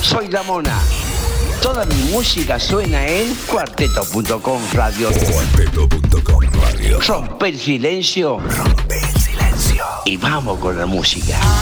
Soy La Mona. Toda mi música suena en cuarteto.com radio. Cuarteto.com radio. Rompe el silencio. Rompe el silencio. Y vamos con la música.